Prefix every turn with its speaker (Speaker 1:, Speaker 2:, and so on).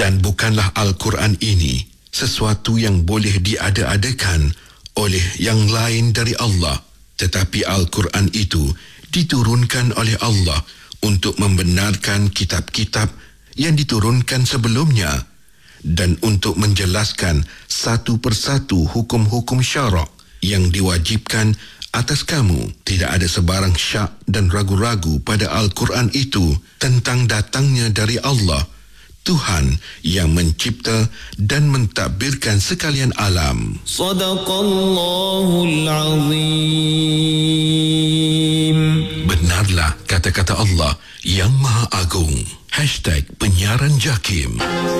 Speaker 1: Dan bukanlah Al-Quran ini sesuatu yang boleh diada-adakan oleh yang lain dari Allah, tetapi Al-Quran itu diturunkan oleh Allah untuk membenarkan kitab-kitab yang diturunkan sebelumnya dan untuk menjelaskan satu persatu hukum-hukum syarak yang diwajibkan atas kamu. Tidak ada sebarang syak dan ragu-ragu pada Al-Quran itu tentang datangnya dari Allah, Tuhan yang mencipta dan mentadbirkan sekalian alam.
Speaker 2: Sadaqallahul Azim.
Speaker 1: Benarlah kata-kata Allah yang Maha Agung. #Penyiaran Jakim.